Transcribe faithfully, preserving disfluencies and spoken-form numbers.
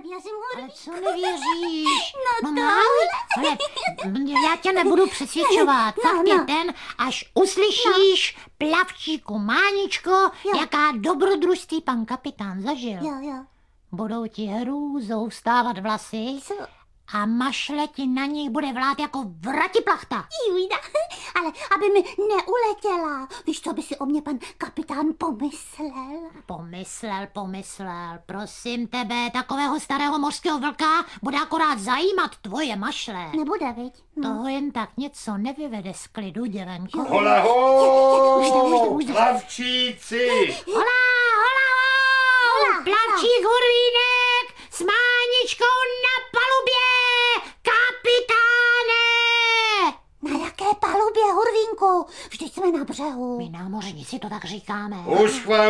já jsem hurvík. Ale co nevěříš? No, no to. mám, ale já tě nebudu přesvědčovat. No, Fakt je no. ten, až uslyšíš no. Plavčíku Máničko, Jo. jaká dobrodružství pan kapitán zažil. Jo, jo. Budou ti hrůzou vstávat vlasy Co? a mašle ti na nich bude vlát jako vratiplachta. Jujda, ale aby mi neuletěla. Víš, co by si o mě pan kapitán pomyslel? Pomyslel, pomyslel, prosím tebe, takového starého mořského vlka bude akorát zajímat tvoje mašle. Nebude, viď? No. Toho jen tak něco nevyvede z klidu, děvenko. Hola Už jde, už jde, už ho, jde. plavčíci! Hola, hola, ho! Hola, Plavčík Hurvínek s Máničkou na palubě! Kapitáne! Na jaké palubě, Hurvínku? Vždyť jsme na břehu. My námořníci to tak říkáme. Už k vám